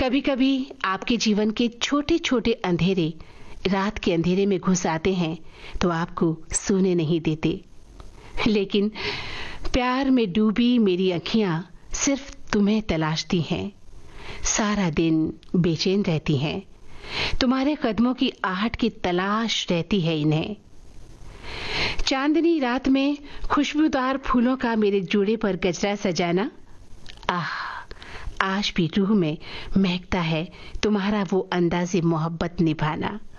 कभी कभी आपके जीवन के छोटे छोटे अंधेरे रात के अंधेरे में घुस आते हैं तो आपको सोने नहीं देते। लेकिन प्यार में डूबी मेरी अखियां सिर्फ तुम्हें तलाशती हैं, सारा दिन बेचैन रहती हैं, तुम्हारे कदमों की आहट की तलाश रहती है इन्हें। चांदनी रात में खुशबूदार फूलों का मेरे जूड़े पर गजरा सजाना, आह, आज भी रूह में महकता है तुम्हारा वो अंदाज़े मोहब्बत निभाना।